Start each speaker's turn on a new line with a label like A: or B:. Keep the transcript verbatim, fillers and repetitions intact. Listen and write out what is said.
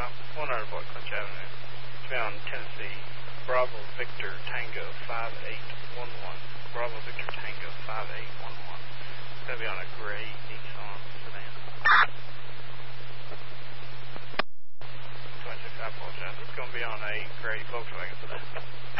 A: uh, one hundred Block Clinch Avenue. It's been on Tennessee. Bravo Victor Tango five eight one one. Bravo Victor Tango five eight one one. It's going to be on a gray Nissan sedan. So I just I apologize. It's going to be on a gray Volkswagen sedan.